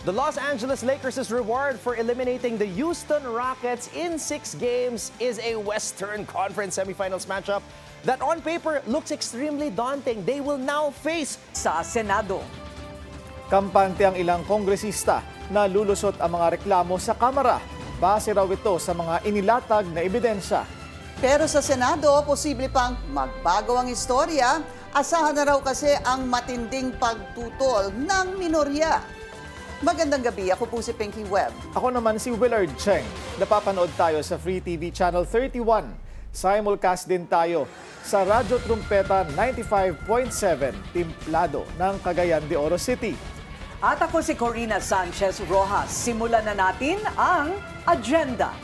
The Los Angeles Lakers' reward for eliminating the Houston Rockets in 6 games is a Western Conference semifinals matchup that on paper looks extremely daunting. They will now face Sa Senado. Kampante ang ilang kongresista na lulusot ang mga reklamo sa Kamara. Base raw ito sa mga inilatag na ebidensya. Pero sa Senado, posible pang magbago ang istorya. Asahan na raw kasi ang matinding pagtutol ng minorya. Magandang gabi, ako po si Pinky Webb. Ako naman si Willard Cheng. Napapanood tayo sa Free TV Channel 31. Simulcast din tayo sa Radyo Trumpeta 95.7, Timplado ng Cagayan de Oro City. At ako si Corina Sanchez Rojas. Simulan na natin ang agenda.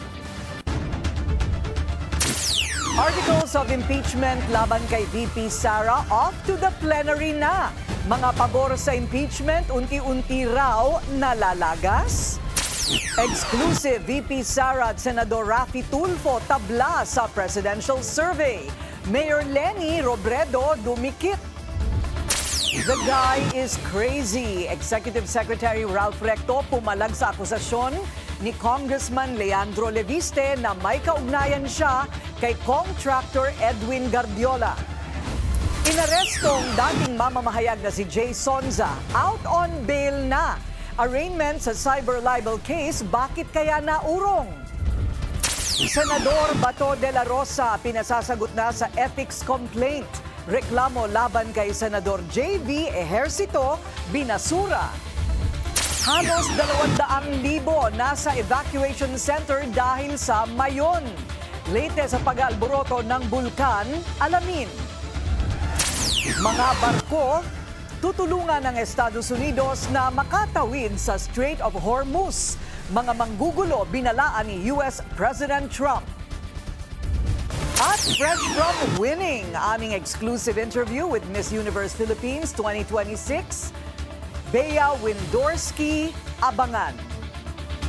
Articles of impeachment laban kay VP Sara off to the plenary na. Mga pabor sa impeachment unti-unti raw nalalagas. Exclusive VP Sara at Senador Raffy Tulfo tabla sa presidential survey. Mayor Lenny Robredo dumikit. The guy is crazy. Executive Secretary Ralph Recto pumalag sa akusasyon ni Congressman Leandro Leviste na may kaugnayan siya kay contractor Edwin Guardiola. Inarestong dating mamamahayag na si Jay Sonza, out on bail na. Arraignment sa cyber libel case, bakit kaya naurong? Senador Bato de la Rosa pinasasagot na sa ethics complaint. Reklamo laban kay Senador J.V. Ejercito, binasura. Halos 200,000 nasa evacuation center dahil sa Mayon. Late sa pag-alboroto ng bulkan, alamin. Mga barko, tutulungan ng Estados Unidos na makatawid sa Strait of Hormuz. Mga manggugulo binalaan ni US President Trump. At fresh from winning, aming exclusive interview with Miss Universe Philippines 2026, Bea Windorski, abangan.